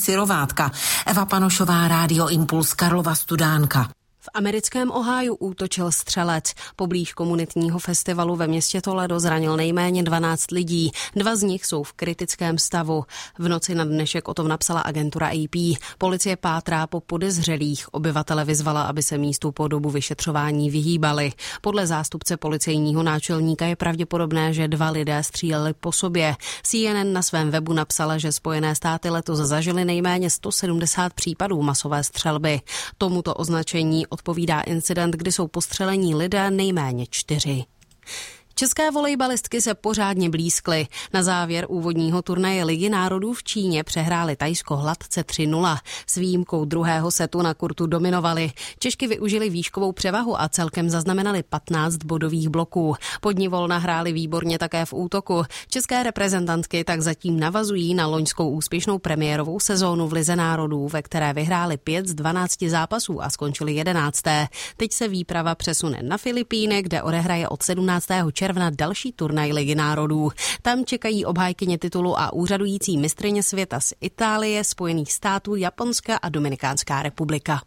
Syrovátka. Eva Panošová, Rádio Impuls, Karlova Studánka. V americkém Ohiu útočil střelec. Poblíž komunitního festivalu ve městě Toledo zranil nejméně 12 lidí. 2 z nich jsou v kritickém stavu. V noci na dnešek o tom napsala agentura AP. Policie pátrá po podezřelých. Obyvatele vyzvala, aby se místu po dobu vyšetřování vyhýbali. Podle zástupce policejního náčelníka je pravděpodobné, že 2 lidé stříleli po sobě. CNN na svém webu napsala, že Spojené státy letos zažily nejméně 170 případů masové střelby. Tomuto označení odpovídá incident, kdy jsou postřelení lidé nejméně 4. České volejbalistky se pořádně blízkly. Na závěr úvodního turnaje Ligy národů v Číně přehráli Thajsko hladce 3-0. S výjimkou druhého setu na kurtu dominovali. Češky využili výškovou převahu a celkem zaznamenali 15 bodových bloků. Podni volna hráli výborně také v útoku. České reprezentantky tak zatím navazují na loňskou úspěšnou premiérovou sezónu v Lize národů, ve které vyhráli 5 z 12 zápasů a skončili 11. Teď se výprava přesune na Filipíny, kde odehraje od 17. června další turnaj Ligy národů. Tam čekají obhájkyně titulu a úřadující mistryně světa z Itálie, Spojených států, Japonska a Dominikánská republika.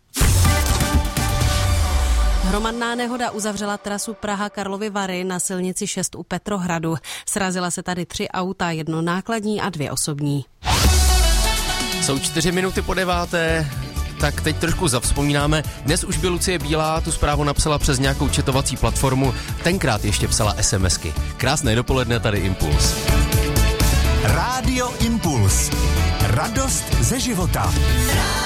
Hromadná nehoda uzavřela trasu Praha-Karlovy Vary na silnici 6 u Petrohradu. Srazila se tady 3 auta, 1 nákladní a 2 osobní. Jsou 4 minuty po 9. Tak teď trošku zavzpomínáme. Dnes už by Lucie Bílá tu zprávu napsala přes nějakou četovací platformu. Tenkrát ještě psala SMSky. Krásné dopoledne, tady Impuls. Rádio Impuls. Radost ze života.